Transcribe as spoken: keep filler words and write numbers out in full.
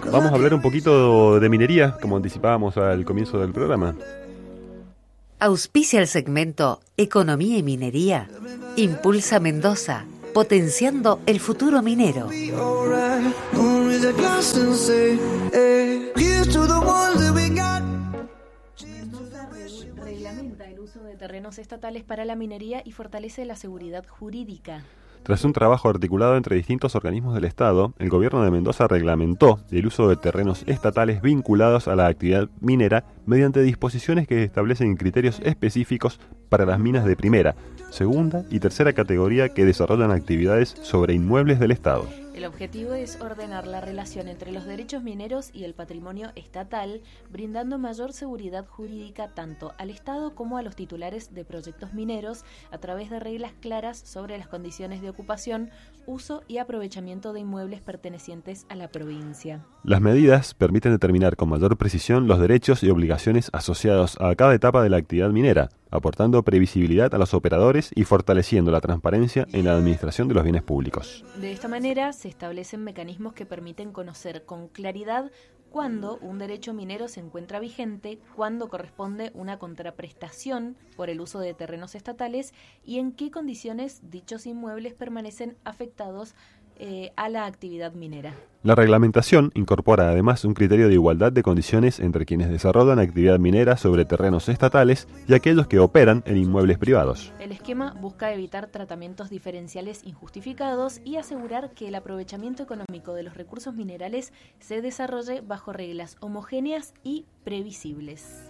vamos a hablar un poquito de minería, como anticipábamos al comienzo del programa. Auspicia el segmento Economía y Minería. Impulsa Mendoza, potenciando el futuro minero. Reglamenta el uso de terrenos estatales para la minería y fortalece la seguridad jurídica. Tras un trabajo articulado entre distintos organismos del Estado, el gobierno de Mendoza reglamentó el uso de terrenos estatales vinculados a la actividad minera mediante disposiciones que establecen criterios específicos para las minas de primera, segunda y tercera categoría que desarrollan actividades sobre inmuebles del Estado. El objetivo es ordenar la relación entre los derechos mineros y el patrimonio estatal, brindando mayor seguridad jurídica tanto al Estado como a los titulares de proyectos mineros a través de reglas claras sobre las condiciones de ocupación, uso y aprovechamiento de inmuebles pertenecientes a la provincia. Las medidas permiten determinar con mayor precisión los derechos y obligaciones asociados a cada etapa de la actividad minera, aportando previsibilidad a los operadores y fortaleciendo la transparencia en la administración de los bienes públicos. De esta manera se establecen mecanismos que permiten conocer con claridad cuándo un derecho minero se encuentra vigente, cuándo corresponde una contraprestación por el uso de terrenos estatales y en qué condiciones dichos inmuebles permanecen afectados eh, a la actividad minera. La reglamentación incorpora además un criterio de igualdad de condiciones entre quienes desarrollan actividad minera sobre terrenos estatales y aquellos que operan en inmuebles privados. El esquema busca evitar tratamientos diferenciales injustificados y asegurar que el aprovechamiento económico de los recursos minerales se desarrolle bajo reglas homogéneas y previsibles.